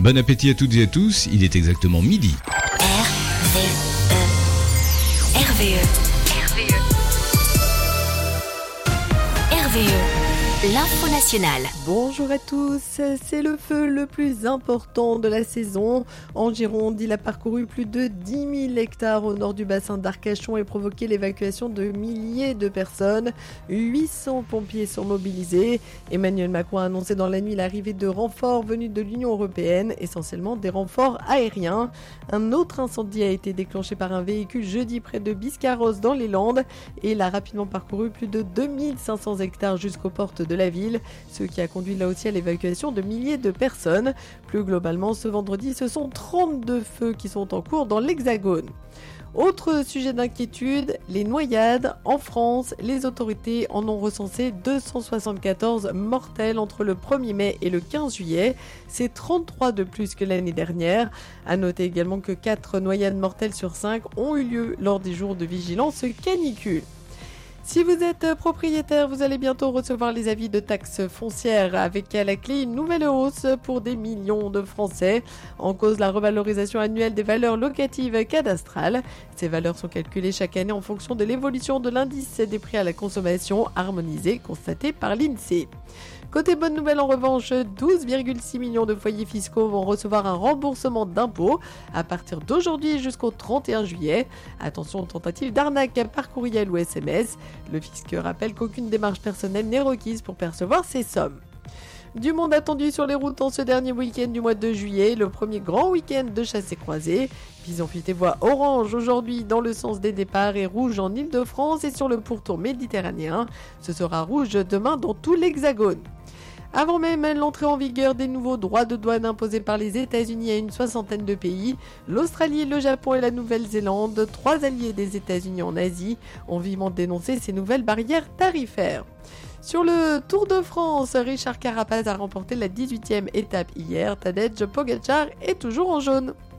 Bon appétit à toutes et à tous, il est exactement midi. RVE, l'info nationale. Bonjour à tous, c'est le feu le plus important de la saison. En Gironde, il a parcouru plus de 10 000 hectares au nord du bassin d'Arcachon et provoqué l'évacuation de milliers de personnes. 800 pompiers sont mobilisés. Emmanuel Macron a annoncé dans la nuit l'arrivée de renforts venus de l'Union européenne, essentiellement des renforts aériens. Un autre incendie a été déclenché par un véhicule jeudi près de Biscarrosse dans les Landes et il a rapidement parcouru plus de 2500 hectares jusqu'aux portes de la ville, ce qui a conduit là aussi à l'évacuation de milliers de personnes. Plus globalement, ce vendredi, ce sont 32 feux qui sont en cours dans l'Hexagone. Autre sujet d'inquiétude, les noyades. En France, les autorités en ont recensé 274 mortels entre le 1er mai et le 15 juillet. C'est 33 de plus que l'année dernière. À noter également que 4 noyades mortelles sur 5 ont eu lieu lors des jours de vigilance canicule. Si vous êtes propriétaire, vous allez bientôt recevoir les avis de taxes foncières avec à la clé une nouvelle hausse pour des millions de Français. En cause, la revalorisation annuelle des valeurs locatives cadastrales. Ces valeurs sont calculées chaque année en fonction de l'évolution de l'indice des prix à la consommation harmonisé constaté par l'INSEE. Côté bonne nouvelle en revanche, 12,6 millions de foyers fiscaux vont recevoir un remboursement d'impôts à partir d'aujourd'hui jusqu'au 31 juillet. Attention aux tentatives d'arnaque par courriel ou SMS. Le fisc rappelle qu'aucune démarche personnelle n'est requise pour percevoir ces sommes. Du monde attendu sur les routes en ce dernier week-end du mois de juillet, le premier grand week-end de chassé-croisé. Bison futé voit orange aujourd'hui dans le sens des départs et rouge en Ile-de-France et sur le pourtour méditerranéen. Ce sera rouge demain dans tout l'Hexagone. Avant même l'entrée en vigueur des nouveaux droits de douane imposés par les États-Unis à une soixantaine de pays, l'Australie, le Japon et la Nouvelle-Zélande, 3 alliés des États-Unis en Asie, ont vivement dénoncé ces nouvelles barrières tarifaires. Sur le Tour de France, Richard Carapaz a remporté la 18e étape hier. Tadej Pogačar est toujours en jaune.